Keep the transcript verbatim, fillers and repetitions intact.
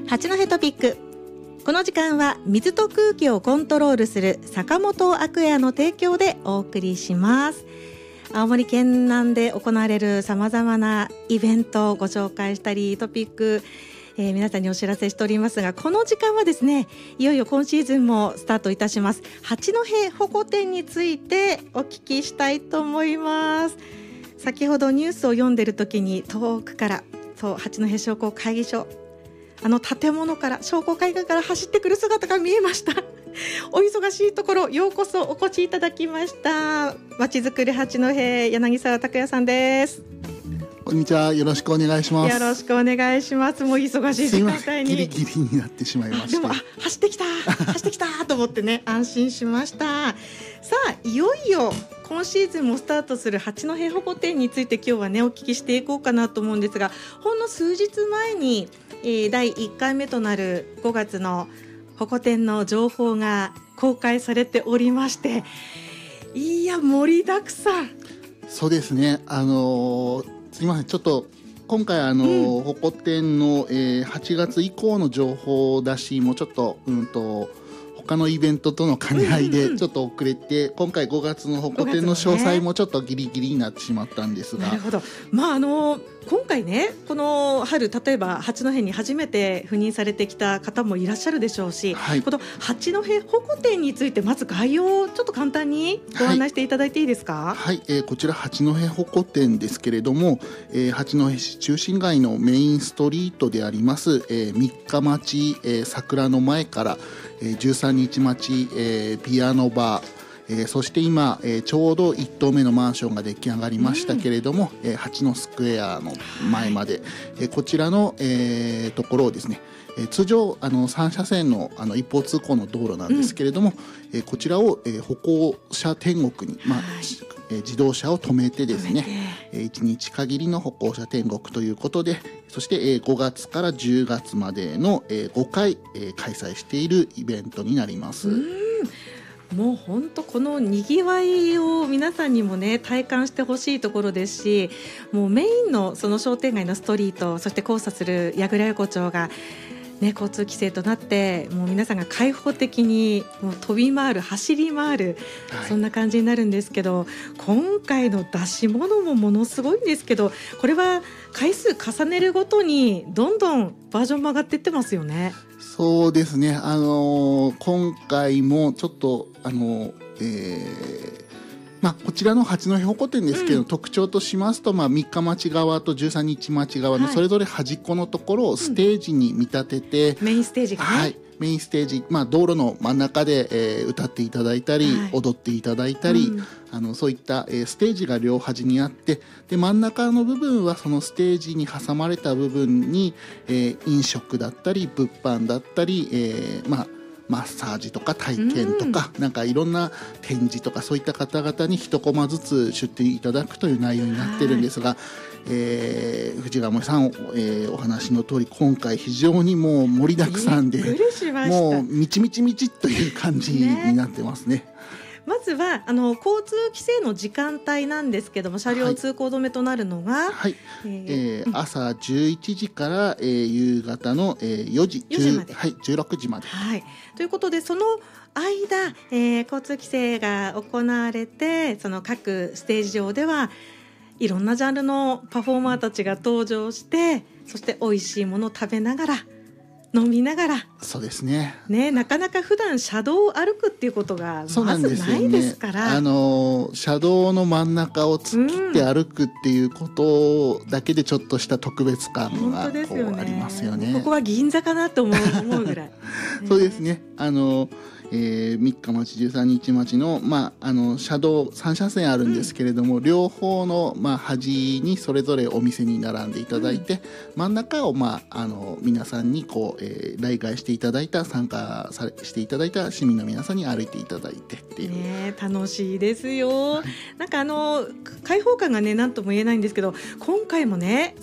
八戸トピック。この時間は水と空気をコントロールする坂本アクエアの提供でお送りします。青森県南で行われるさまざまなイベントをご紹介したり、トピック、えー、皆さんにお知らせしておりますが、この時間はですね、いよいよ今シーズンもスタートいたします八戸ホコ天についてお聞きしたいと思います。先ほどニュースを読んでいる時に遠くからそう八戸商工会議所、あの建物から商工会議から走ってくる姿が見えました。お忙しいところようこそお越しいただきました。まちづくり八戸柳沢拓也さんです。 こんにちは、よろしくお願いします。 よろしくお願いします。もう忙しい時間帯にギリギリになってしまいました。 でもあ走ってきた走ってきたと思ってね、安心しました。さあ、いよいよ今シーズンもスタートする八戸ホコ天について今日はねお聞きしていこうかなと思うんですが、ほんの数日前に、えー、だいいっかいめとなるごがつのホコ天の情報が公開されておりまして、いや盛りだくさん。 そうですね、あのーすみません、ちょっと今回あの、うん、ホコ天の、えー、はちがつ以降の情報出しもちょっと、うんと他のイベントとの兼ね合いでちょっと遅れて、うんうん、今回ごがつのホコ天の詳細もちょっとギリギリになってしまったんですが、 なるほど。まああの今回ね、この春例えば八戸に初めて赴任されてきた方もいらっしゃるでしょうし、はい、この八戸ホコ天についてまず概要をちょっと簡単にご案内していただいていいですか？ はい、はい、えー、こちら八戸ホコ天ですけれども、えー、八戸市中心街のメインストリートであります、えー、三日町、えー、桜の前からじゅうさんにち町、えー、ピアノバー、えー、そして今、えー、ちょうどいっ棟目のマンションが出来上がりましたけれども、うん、えー、八のスクエアの前まで、はい、えー、こちらの、えー、ところをですね、えー、通常あのさん車線の、あの一方通行の道路なんですけれども、うん、えー、こちらを、えー、歩行者天国に、まあ、はい、えー、自動車を止めてですね、えー、いちにち限りの歩行者天国ということで、そして、えー、ごがつからじゅうがつまでの、えー、ごかい、えー、開催しているイベントになります。 うん、もう本当このにぎわいを皆さんにもね体感してほしいところですし、もうメインのその商店街のストリート、そして交差する矢倉横丁がね、交通規制となって、もう皆さんが開放的にもう飛び回る、走り回る、はい、そんな感じになるんですけど、今回の出し物もものすごいんですけど、これは回数重ねるごとにどんどんバージョンも上がっていってますよね。 そうですね、あのー、今回もちょっとあのーえーまあ、こちらの八戸ホコ天ですけど、うん、特徴としますと、まあ、三日町側とじゅうさんにち町側のそれぞれ端っこのところをステージに見立てて、 うん、メインステージがね、 はい、メインステージ、まあ、道路の真ん中で、えー、歌っていただいたり、はい、踊っていただいたり、うん、あのそういった、えー、ステージが両端にあって、で真ん中の部分はそのステージに挟まれた部分に、えー、飲食だったり物販だったり、えー、まあマッサージとか体験とか、うん、なんかいろんな展示とかそういった方々に一コマずつ出展いただくという内容になってるんですが、はい、えー、藤ヶ森さん、えー、お話の通り今回非常にもう盛りだくさんで、もうみちみちみちという感じになってますね。 まずはあの交通規制の時間帯なんですけども、車両通行止めとなるのが、 はい、えーえー、朝じゅういちじから、えー、夕方の、えー、よじ、 よじまで、 はい、じゅうろくじまで、 はい、ということで、その間、えー、交通規制が行われて、その各ステージ上ではいろんなジャンルのパフォーマーたちが登場して、そして美味しいものを食べながら飲みながら、 そうですね、 ね、なかなか普段車道を歩くっていうことがまずないですから、 ね、あの車道の真ん中を突っ切って歩くっていうことだけでちょっとした特別感がこうありますよね。 ここは銀座かなと思う、思うぐらいそうですね、あのえー、三日町じゅうさんにち町の、まあ、あの車道さん車線あるんですけれども、うん、両方の、まあ、端にそれぞれお店に並んでいただいて、うん、真ん中を、まあ、あの皆さんにこう、えー、来街していただいた参加さしていただいた市民の皆さんに歩いていただいてっていう、 ね、楽しいですよ、はい、なんかあの開放感がね何とも言えないんですけど、今回もね